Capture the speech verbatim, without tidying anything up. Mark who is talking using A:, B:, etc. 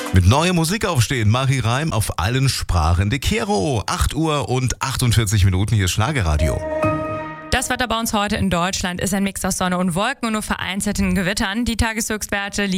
A: Mit neuer Musik aufstehen, Marie Reim auf allen Sprachen. De Kero, acht Uhr und achtundvierzig Minuten, hier ist Schlagerradio.
B: Das Wetter bei uns heute in Deutschland ist ein Mix aus Sonne und Wolken und nur vereinzelten Gewittern. Die Tageshöchstwerte liegen